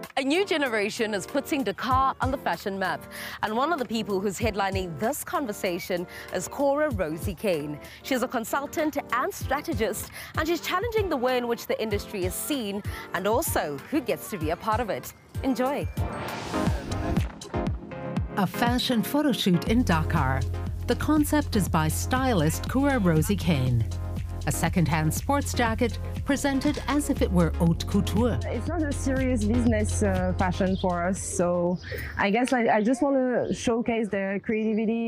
A new generation is putting Dakar on the fashion map, and one of the people who's headlining this conversation is Cora Rosie Kane. She's a consultant and strategist, and she's challenging the way in which the industry is seen and also who gets to be a part of it. Enjoy. A fashion photo shoot in Dakar. The concept is by stylist Cora Rosie Kane. A second-hand sports jacket presented as if it were haute couture. It's not a serious business fashion for us, so I guess I just want to showcase the creativity